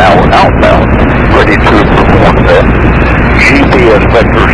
hour outbound, ready to perform that GPS vector